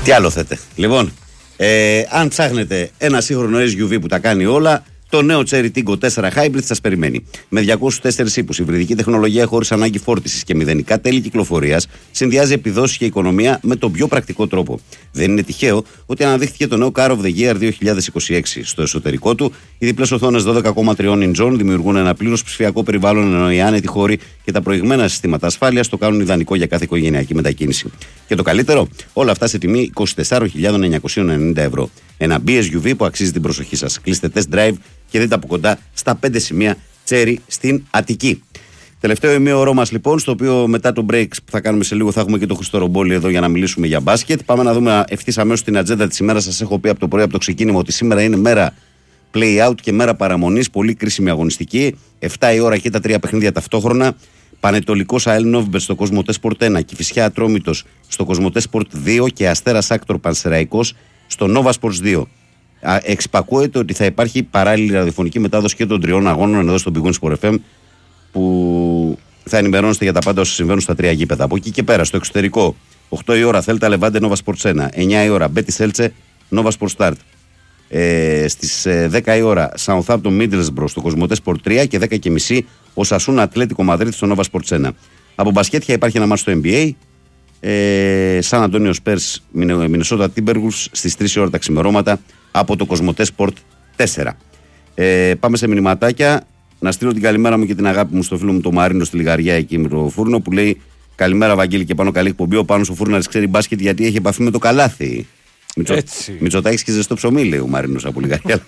Τι άλλο θέτε. Λοιπόν, αν ψάχνετε ένα σύγχρονο SUV που τα κάνει όλα, το νέο Cherry Tiggo 4 Hybrid σας περιμένει. Με 204 ύπους, υβριδική τεχνολογία χωρίς ανάγκη φόρτισης και μηδενικά τέλη κυκλοφορίας, συνδυάζει επιδόσεις και οικονομία με τον πιο πρακτικό τρόπο. Δεν είναι τυχαίο ότι αναδείχθηκε το νέο Car of the Year 2026. Στο εσωτερικό του, οι διπλές οθόνες 12,3 inch δημιουργούν ένα πλήρως ψηφιακό περιβάλλον, ενώ οι άνετοι χώροι και τα προηγμένα συστήματα ασφάλειας το κάνουν ιδανικό για κάθε οικογενειακή μετακίνηση. Και το καλύτερο, όλα αυτά σε τιμή 24.990 ευρώ. Ένα BSUV που αξίζει την προσοχή σας. Κλείστε test drive και δείτε από κοντά στα 5 σημεία Cherry στην Αττική. Τελευταίο ημίωρο μας λοιπόν, στο οποίο μετά το break που θα κάνουμε σε λίγο θα έχουμε και τον Χριστό Ρομπόλη εδώ για να μιλήσουμε για μπάσκετ. Πάμε να δούμε ευθύς αμέσως την ατζέντα της ημέρας. Σας έχω πει από το πρωί, από το ξεκίνημα, ότι σήμερα είναι μέρα play out και μέρα παραμονής. Πολύ κρίσιμη αγωνιστική. 7 η ώρα και τα 3 παιχνίδια ταυτόχρονα. Πανετολικός ΑΕΛ Νόβιμπετ στο Κοσμοτέ Σπορτ 1, Κηφισιά Ατρόμητος στο Κοσμοτέ Σπορτ 2 και Αστέρας Άκτορ Πανσεραϊκός στο Nova Sports 2. Εξυπακούεται ότι θα υπάρχει παράλληλη ραδιοφωνική μετάδοση και των τριών αγώνων εδώ στο Big Win Sport FM, που θα ενημερώνεστε για τα πάντα όσα συμβαίνουν στα τρία γήπεδα. Από εκεί και πέρα, στο εξωτερικό, 8 η ώρα Θέλτα Λεβάντε Nova Sports 1, 9 η ώρα Μπέτι Σέλτσε Nova Sports Start. Στις 10 η ώρα Southampton Middlesbrough στο Κοσμοτέ Sport 3 και 10.30 ο Σασούνα Ατλέτικο Μαδρίτη στο Nova Sports 1. Από μπασκέτια υπάρχει ένα μάτς στο NBA. Σαν Αντώνιο Σπέρς Μινεσότα Τίμπεργουλς στις 3 η ώρα τα ξημερώματα από το Κοσμοτέ Sport 4. Πάμε σε μηνυματάκια. Να στείλω την καλημέρα μου και την αγάπη μου στο φίλο μου το Μαρίνο στη Λιγαριά εκεί με το Φούρνο, που λέει: καλημέρα Βαγγέλη και πάνω καλή εκπομπή. Ο Πάνος ο Φούρναρης ξέρει μπάσκετ γιατί έχει επαφή με το καλάθι. Μητσοτάκης και ζεστό ψωμί, λέει ο Μαρίνος από Λιγαριά.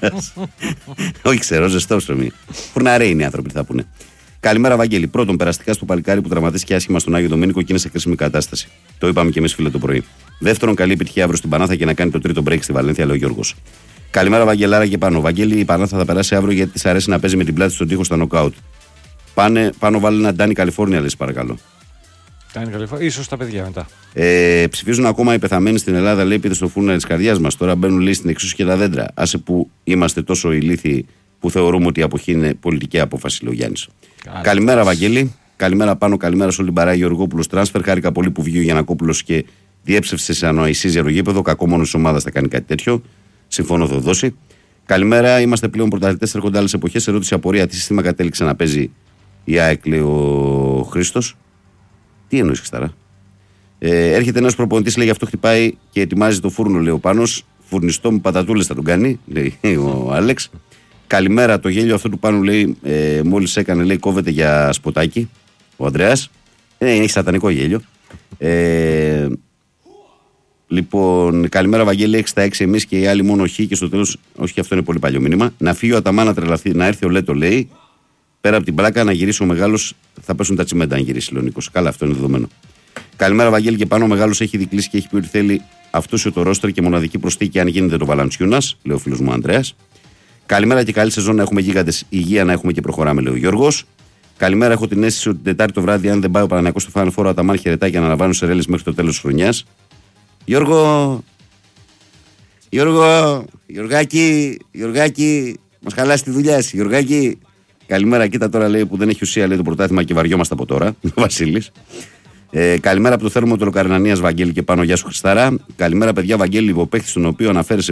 Όχι, ξέρω, ζεστό ψωμί. Φούρναροι είναι οι άνθρωποι, θα πούνε. Καλημέρα, Βαγγέλη. Πρώτον, περαστικά στο παλικάρι που τραυματίστηκε άσχημα στον Άγιο Δομήνικο και είναι σε κρίσιμη κατάσταση. Το είπαμε και εμείς, φίλε, το πρωί. Δεύτερον, καλή επιτυχία αύριο στην Πανάθα και να κάνει το τρίτο break στη Βαλένθια, λέει ο Γιώργος. Καλημέρα, Βαγγελάρα και πάνω. Βαγγέλη, η Πανάθα θα περάσει αύριο γιατί της αρέσει να παίζει με την πλάτη στον τοίχο στα νοκάουτ. Πάνω, βάλει ένα Ντάνι Καλιφόρνια, λες, παρακαλώ. Ίσως τα παιδιά μετά. Ψηφίζουν ακόμα οι πεθαμένοι στην Ελλάδα, λέει, πείτε στο φούρναρι της καρδιάς μας. Τώρα μπαίνουν, λέει, στην εξουσία και τα δέντρα. Άσε που είμαστε τόσο ηλίθιοι που θεωρούμε ότι η αποχή είναι πολιτική απόφαση, λέει ο Γιάννης. Καλημέρα, Βαγγέλη. Καλημέρα πάνω, καλημέρα σε όλη την παρέα. Γεωργόπουλος τράνσφερ. Χάρηκα πολύ που βγήκε ο Γιαννακόπουλος και διέψευσε σε ανοησίες για το γήπεδο. Κακό μόνο της ομάδας θα κάνει κάτι τέτοιο. Συμφωνώ, θα δώσει. Καλημέρα, είμαστε πλέον πρωταθλητές. Έρχονται άλλες εποχές. Ερώτηση απορία: τι σύστημα κατέληξε να παίζει η ΑΕΚ, λέει ο Χρήστος. Τι εννοείς, Χριστάρα? Έρχεται ένας προπονητής, λέει, γι' αυτό χτυπάει και ετοιμάζει το φούρνο, λέει ο Πάνος. Φουρνιστό με πατατούλες θα τον κάνει, λέει ο Άλεξ. Καλημέρα, το γέλιο αυτό του Πάνου, λέει, μόλις έκανε, λέει, κόβεται για σποτάκι ο Ανδρέας. Έχει σατανικό γέλιο. Λοιπόν, καλημέρα, Βαγγέλη, 6 στα 6 εμείς και οι άλλοι μόνο χ και στο τέλος, όχι, αυτό είναι πολύ παλιό μήνυμα. Να φύγει ο Αταμά να τρελαθεί, να έρθει ο Λέτο, λέει. Πέρα από την πλάκα, να γυρίσει ο μεγάλος, θα πέσουν τα τσιμέντα αν γυρίσει, λέει ο Νίκος. Καλά, αυτό είναι δεδομένο. Καλημέρα, Βαγγέλη, και πάνω ο μεγάλος έχει δικλείσει και έχει πει ότι θέλει αυτούσιο το ρόστερ και μοναδική προσθήκη αν γίνεται το Βαλαντσιούνας, λέει ο φίλος μου Ανδρέας. Καλημέρα και καλή σεζόν να έχουμε γίγαντες, υγεία να έχουμε και προχωράμε, λέει ο Γιώργος. Καλημέρα, έχω την αίσθηση ότι την Τετάρτη το βράδυ, αν δεν πάει ο Παναθηναϊκός στο Final Four, Αταμάν χαιρετάει και να αναλαμβάνουν σε ρέλες μέχρι το τέλος της χρονιάς. Γιωργάκη, μας χαλάσει τη δουλειά σου, Γιωργάκη. Καλημέρα, κοίτα τώρα, λέει, που δεν έχει ουσία, λέει, το πρωτάθλημα και βαριόμαστε από τώρα. Ο Βασίλης. Καλημέρα από το θέρμο του Λοκαρνανίας, Βαγγέλη, και πάνω, γεια σου, Χριστάρα. Καλημέρα, παιδιά, Βαγγέλη, ο παίχτης τον οποίο αναφέρεσαι